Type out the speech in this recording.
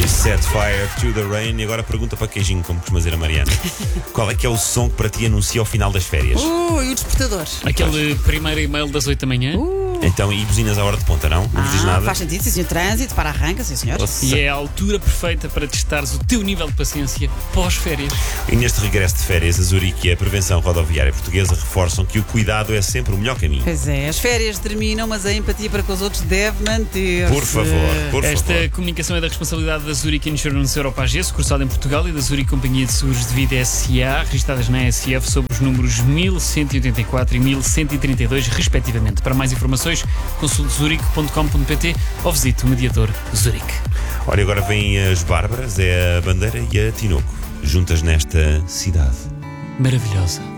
Set Fire to the Rain. E agora pergunta para queijinho, como costuma dizer a Mariana. Qual é que é o som que para ti anuncia o final das férias? E o despertador. Aquele primeiro e-mail das 8 da manhã. Então, e buzinas à hora de ponta, não? Não diz nada? Faz sentido, sim senhor. Trânsito, para arranca, sim senhor. E é a altura perfeita para testares o teu nível de paciência pós-férias. E neste regresso de férias, a Zurique e a Prevenção Rodoviária Portuguesa reforçam que o cuidado é sempre o melhor caminho. Pois é, as férias terminam, mas a empatia para com os outros deve manter-se. Por favor, Esta comunicação é da responsabilidade da Zurique Insurance Europa AG, sucursal em Portugal, e da Zurique Companhia de Seguros de Vida SA, registradas na ASF, sob os números 1184 e 1132, respectivamente. Para mais informações, consulte zurique.com.pt ou visite o mediador Zurique. Olha, agora vêm as Bárbaras, é a Bandeira e a Tinoco, juntas nesta cidade Maravilhosa.